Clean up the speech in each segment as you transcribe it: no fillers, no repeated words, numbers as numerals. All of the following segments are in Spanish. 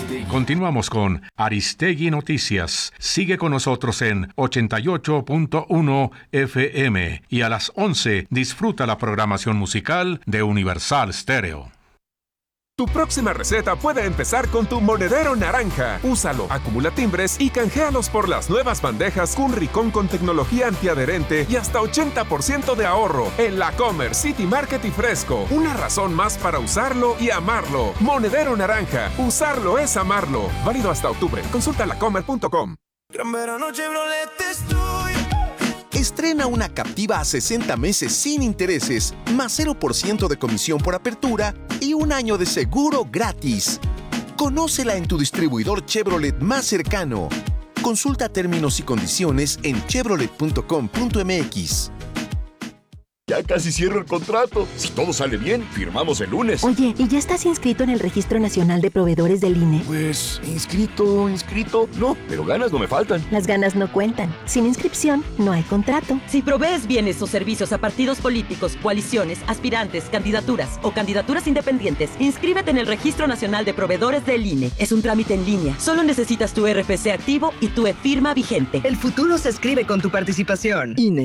Continuamos con Aristegui Noticias. Sigue con nosotros en 88.1 FM y a las 11 disfruta la programación musical de Universal Stereo. Tu próxima receta puede empezar con tu monedero naranja. Úsalo, acumula timbres y canjealos por las nuevas bandejas Kunricón con tecnología antiadherente y hasta 80% de ahorro en La Comer, City Market y Fresco. Una razón más para usarlo y amarlo. Monedero naranja. Usarlo es amarlo. Válido hasta octubre. Consulta lacomer.com. Gran verano Chevrolet es tuyo. Estrena una Captiva a 60 meses sin intereses, más 0% de comisión por apertura y un año de seguro gratis. Conócela en tu distribuidor Chevrolet más cercano. Consulta términos y condiciones en chevrolet.com.mx. Ya casi cierro el contrato. Si todo sale bien, firmamos el lunes. Oye, ¿y ya estás inscrito en el Registro Nacional de Proveedores del INE? Pues, inscrito, no, pero ganas no me faltan. Las ganas no cuentan. Sin inscripción, no hay contrato. Si provees bienes o servicios a partidos políticos, coaliciones, aspirantes, candidaturas o candidaturas independientes, inscríbete en el Registro Nacional de Proveedores del INE. Es un trámite en línea. Solo necesitas tu RFC activo y tu e-firma vigente. El futuro se escribe con tu participación. INE.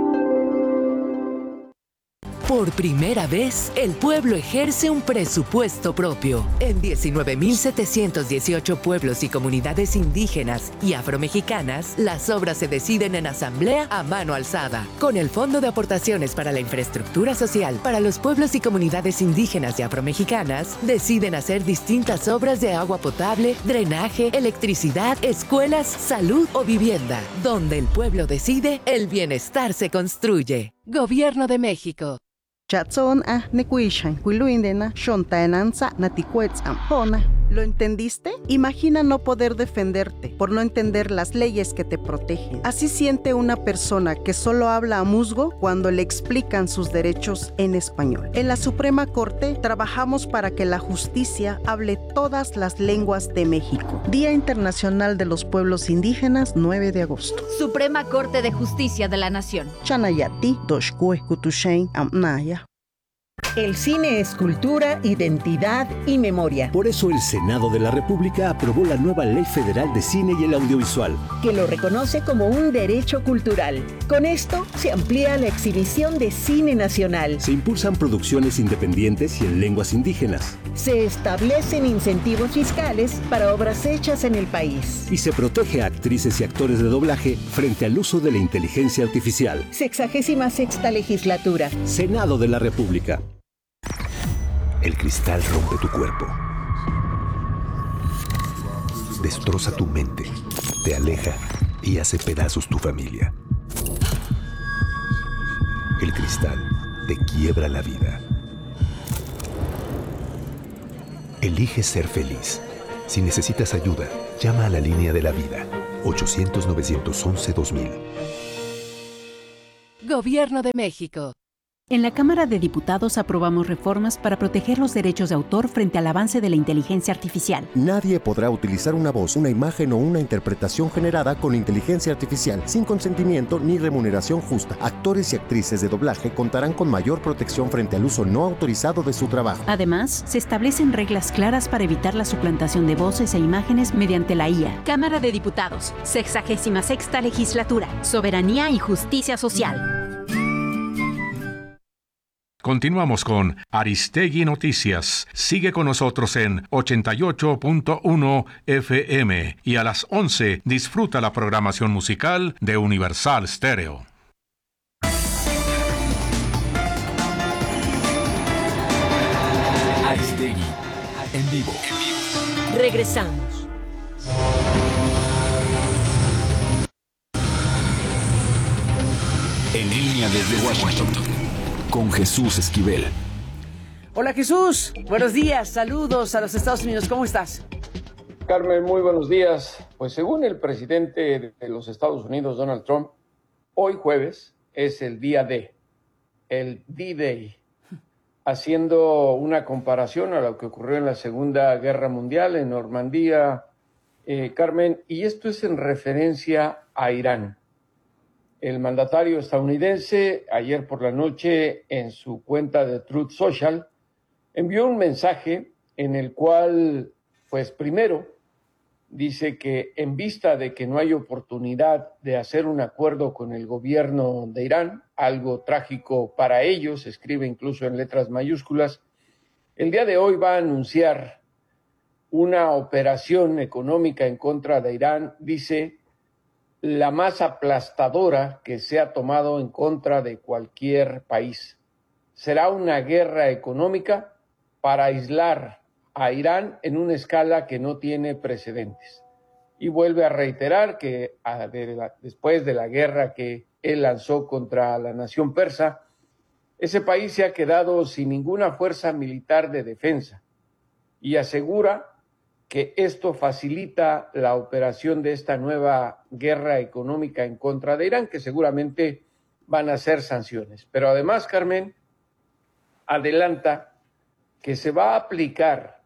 Por primera vez, el pueblo ejerce un presupuesto propio. En 19.718 pueblos y comunidades indígenas y afromexicanas, las obras se deciden en asamblea a mano alzada. Con el Fondo de Aportaciones para la Infraestructura Social para los pueblos y comunidades indígenas y afromexicanas, deciden hacer distintas obras de agua potable, drenaje, electricidad, escuelas, salud o vivienda. Donde el pueblo decide, el bienestar se construye. Gobierno de México. Chatson nekuishan kuiluindena shontaenanza natikuetzampona. ¿Lo entendiste? Imagina no poder defenderte por no entender las leyes que te protegen. Así siente una persona que solo habla a musgo cuando le explican sus derechos en español. En la Suprema Corte trabajamos para que la justicia hable todas las lenguas de México. Día Internacional de los Pueblos Indígenas, 9 de agosto. Suprema Corte de Justicia de la Nación. Chanayati, Doshkue Kutushain Amnaya. El cine es cultura, identidad y memoria. Por eso el Senado de la República aprobó la nueva Ley Federal de Cine y el Audiovisual, que lo reconoce como un derecho cultural. Con esto se amplía la exhibición de cine nacional. Se impulsan producciones independientes y en lenguas indígenas. Se establecen incentivos fiscales para obras hechas en el país. Y se protege a actrices y actores de doblaje frente al uso de la inteligencia artificial. 66ª Legislatura. Senado de la República. El cristal rompe tu cuerpo, destroza tu mente, te aleja y hace pedazos tu familia. El cristal te quiebra la vida. Elige ser feliz. Si necesitas ayuda, llama a la línea de la vida, 800-911-2000. Gobierno de México. En la Cámara de Diputados aprobamos reformas para proteger los derechos de autor frente al avance de la inteligencia artificial. Nadie podrá utilizar una voz, una imagen o una interpretación generada con inteligencia artificial sin consentimiento ni remuneración justa. Actores y actrices de doblaje contarán con mayor protección frente al uso no autorizado de su trabajo. Además, se establecen reglas claras para evitar la suplantación de voces e imágenes mediante la IA. Cámara de Diputados, 66ª Legislatura, Soberanía y Justicia Social. Continuamos con Aristegui Noticias. Sigue con nosotros en 88.1 FM y a las 11 disfruta la programación musical de Universal Stereo. Aristegui, en vivo. Regresamos. En línea desde Washington. Con Jesús Esquivel. Hola Jesús, buenos días, saludos a los Estados Unidos, ¿cómo estás? Carmen, muy buenos días. Pues según el presidente de los Estados Unidos, Donald Trump, hoy jueves es el día D, el D-Day, haciendo una comparación a lo que ocurrió en la Segunda Guerra Mundial en Normandía, Carmen, y esto es en referencia a Irán. El mandatario estadounidense, ayer por la noche, en su cuenta de Truth Social, envió un mensaje en el cual, pues primero, dice que en vista de que no hay oportunidad de hacer un acuerdo con el gobierno de Irán, algo trágico para ellos, escribe incluso en letras mayúsculas, el día de hoy va a anunciar una operación económica en contra de Irán, dice, la más aplastadora que se ha tomado en contra de cualquier país. Será una guerra económica para aislar a Irán en una escala que no tiene precedentes. Y vuelve a reiterar que después de la guerra que él lanzó contra la nación persa, ese país se ha quedado sin ninguna fuerza militar de defensa y asegura que esto facilita la operación de esta nueva guerra económica en contra de Irán, que seguramente van a ser sanciones. Pero además, Carmen, adelanta que se va a aplicar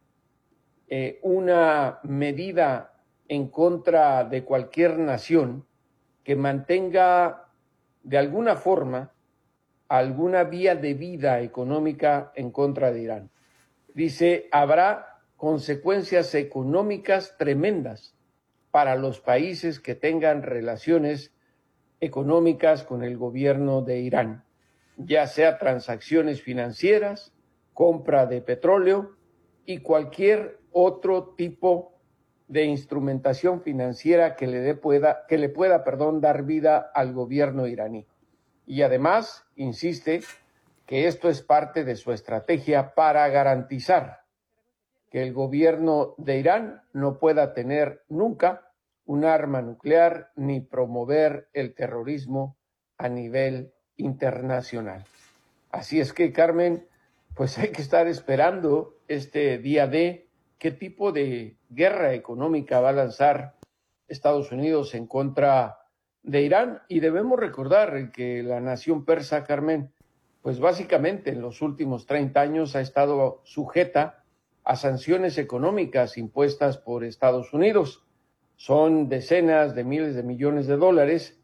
una medida en contra de cualquier nación que mantenga de alguna forma alguna vía de vida económica en contra de Irán. Dice, habrá consecuencias económicas tremendas para los países que tengan relaciones económicas con el gobierno de Irán, ya sea transacciones financieras, compra de petróleo y cualquier otro tipo de instrumentación financiera que le pueda dar vida al gobierno iraní. Y además, insiste que esto es parte de su estrategia para garantizar que el gobierno de Irán no pueda tener nunca un arma nuclear ni promover el terrorismo a nivel internacional. Así es que, Carmen, pues hay que estar esperando este día de qué tipo de guerra económica va a lanzar Estados Unidos en contra de Irán. Y debemos recordar que la nación persa, Carmen, pues básicamente en los últimos 30 años ha estado sujeta a sanciones económicas impuestas por Estados Unidos. Son decenas de miles de millones de dólares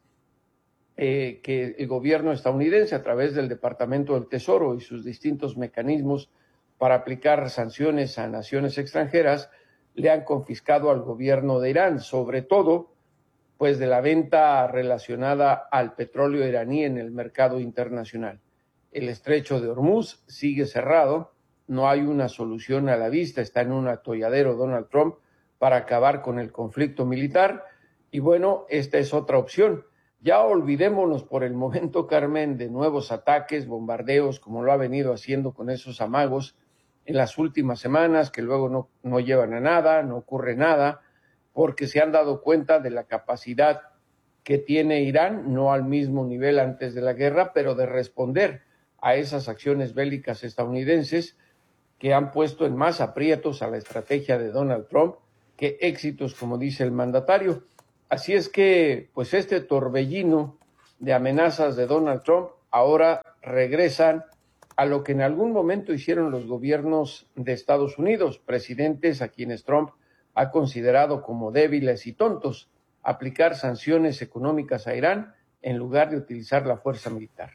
que el gobierno estadounidense, a través del Departamento del Tesoro y sus distintos mecanismos para aplicar sanciones a naciones extranjeras, le han confiscado al gobierno de Irán, sobre todo pues de la venta relacionada al petróleo iraní en el mercado internacional. El estrecho de Hormuz sigue cerrado, no hay una solución a la vista, está en un atolladero Donald Trump para acabar con el conflicto militar y bueno, esta es otra opción. Ya olvidémonos por el momento, Carmen, de nuevos ataques, bombardeos, como lo ha venido haciendo con esos amagos en las últimas semanas, que luego no llevan a nada, no ocurre nada, porque se han dado cuenta de la capacidad que tiene Irán, no al mismo nivel antes de la guerra, pero de responder a esas acciones bélicas estadounidenses que han puesto en más aprietos a la estrategia de Donald Trump que éxitos, como dice el mandatario. Así es que, pues este torbellino de amenazas de Donald Trump ahora regresan a lo que en algún momento hicieron los gobiernos de Estados Unidos, presidentes a quienes Trump ha considerado como débiles y tontos, aplicar sanciones económicas a Irán en lugar de utilizar la fuerza militar.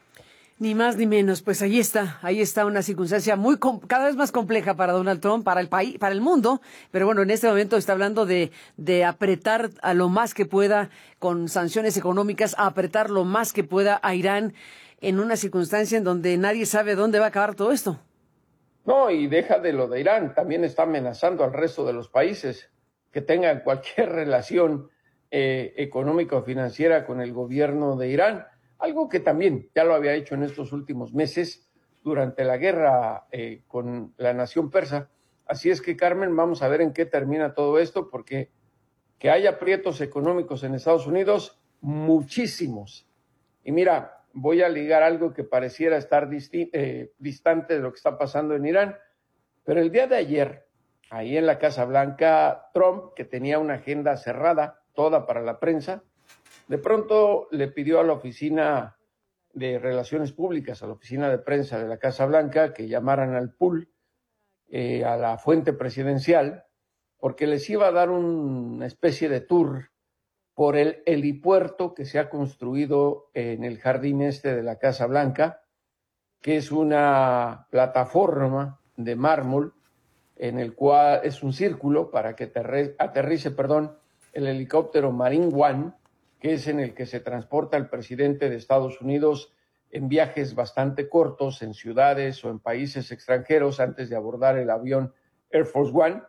Ni más ni menos, pues ahí está una circunstancia cada vez más compleja para Donald Trump, para el país, para el mundo, pero bueno, en este momento está hablando de apretar a lo más que pueda con sanciones económicas, a apretar lo más que pueda a Irán en una circunstancia en donde nadie sabe dónde va a acabar todo esto. No, y deja de lo de Irán, también está amenazando al resto de los países que tengan cualquier relación económica o financiera con el gobierno de Irán. Algo que también ya lo había hecho en estos últimos meses durante la guerra con la nación persa. Así es que, Carmen, vamos a ver en qué termina todo esto, porque que haya aprietos económicos en Estados Unidos, muchísimos. Y mira, voy a ligar algo que pareciera estar distante de lo que está pasando en Irán, pero el día de ayer, ahí en la Casa Blanca, Trump, que tenía una agenda cerrada, toda para la prensa, de pronto le pidió a la oficina de Relaciones Públicas, a la oficina de prensa de la Casa Blanca, que llamaran al pool, a la fuente presidencial, porque les iba a dar una especie de tour por el helipuerto que se ha construido en el jardín este de la Casa Blanca, que es una plataforma de mármol en el cual es un círculo para que aterrice el helicóptero Marine One, que es en el que se transporta el presidente de Estados Unidos en viajes bastante cortos, en ciudades o en países extranjeros, antes de abordar el avión Air Force One,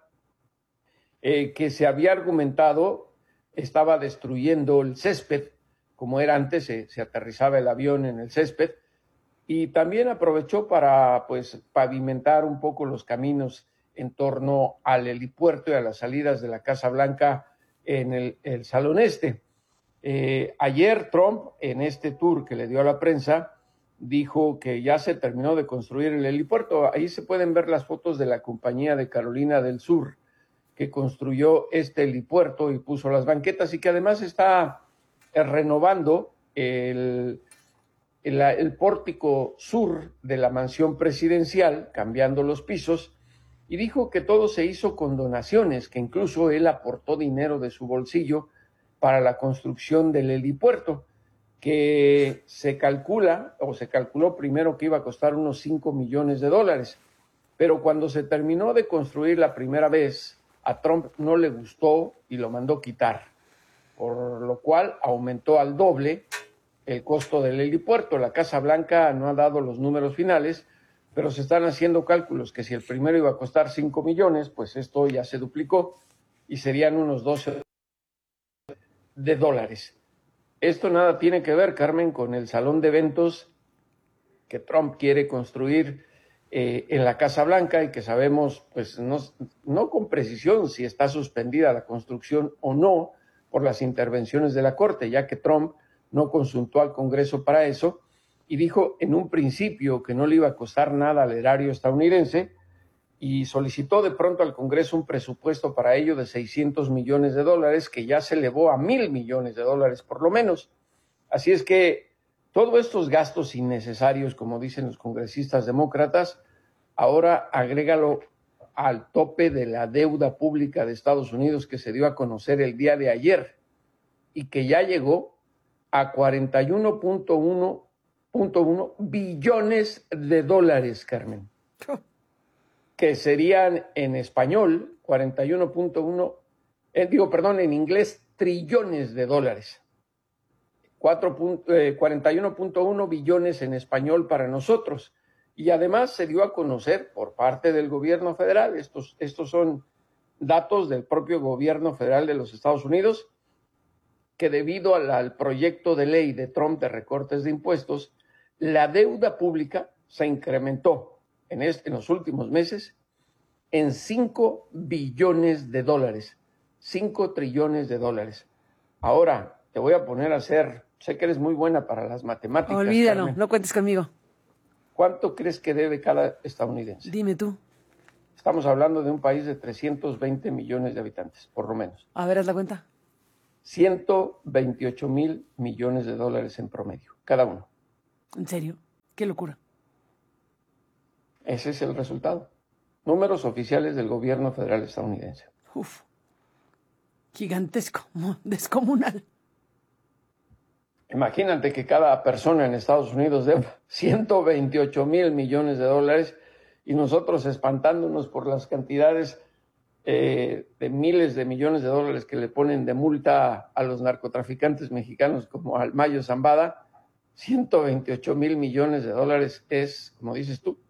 que se había argumentado estaba destruyendo el césped, como era antes, se aterrizaba el avión en el césped, y también aprovechó para pavimentar un poco los caminos en torno al helipuerto y a las salidas de la Casa Blanca en el Salón Este. Ayer Trump, en este tour que le dio a la prensa, dijo que ya se terminó de construir el helipuerto. Ahí se pueden ver las fotos de la compañía de Carolina del Sur, que construyó este helipuerto y puso las banquetas, y que además está renovando el pórtico sur de la mansión presidencial, cambiando los pisos, y dijo que todo se hizo con donaciones, que incluso él aportó dinero de su bolsillo para la construcción del helipuerto, que se calculó primero que iba a costar unos $5 millones, pero cuando se terminó de construir la primera vez, a Trump no le gustó y lo mandó quitar, por lo cual aumentó al doble el costo del helipuerto. La Casa Blanca no ha dado los números finales, pero se están haciendo cálculos que si el primero iba a costar $5 millones, pues esto ya se duplicó y serían unos $12 millones. Esto nada tiene que ver, Carmen, con el salón de eventos que Trump quiere construir en la Casa Blanca, y que sabemos, pues no con precisión si está suspendida la construcción o no por las intervenciones de la Corte, ya que Trump no consultó al Congreso para eso, y dijo en un principio que no le iba a costar nada al erario estadounidense, y solicitó de pronto al Congreso un presupuesto para ello de $600 millones, que ya se elevó a $1,000 millones por lo menos. Así es que todos estos gastos innecesarios, como dicen los congresistas demócratas, ahora agrégalo al tope de la deuda pública de Estados Unidos, que se dio a conocer el día de ayer y que ya llegó a $41.1 billones, Carmen, que serían en español en inglés, trillones de dólares. 41.1 billones en español para nosotros. Y además se dio a conocer por parte del gobierno federal, estos son datos del propio gobierno federal de los Estados Unidos, que debido al proyecto de ley de Trump de recortes de impuestos, la deuda pública se incrementó en los últimos meses en $5 billones, 5 trillones de dólares. Ahora te voy a poner a hacer, sé que eres muy buena para las matemáticas. Olvídalo, Carmen. no cuentes conmigo. ¿Cuánto crees que debe cada estadounidense? Dime tú. Estamos hablando de un país de 320 millones de habitantes, por lo menos. A ver, haz la cuenta. $128 millones en promedio, cada uno. ¿En serio? Qué locura. Ese es el resultado. Números oficiales del gobierno federal estadounidense. Uf. Gigantesco, descomunal. Imagínate que cada persona en Estados Unidos debe $128 millones y nosotros espantándonos por las cantidades de miles de millones de dólares que le ponen de multa a los narcotraficantes mexicanos como al Mayo Zambada. $128 millones es, como dices tú,